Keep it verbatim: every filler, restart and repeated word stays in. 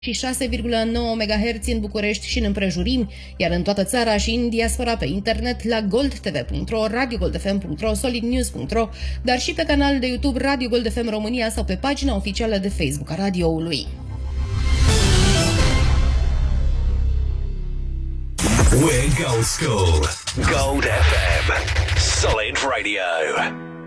și șase virgulă nouă megahertz în București și în împrejurimi, iar în toată țara și în diaspora pe internet la gold t v punct ro, radio gold f m punct ro, solid news punct ro, dar și pe canalul de YouTube Radio Gold F M România sau pe pagina oficială de Facebook a radioului. We're Gold School. Gold F M. Solid Radio.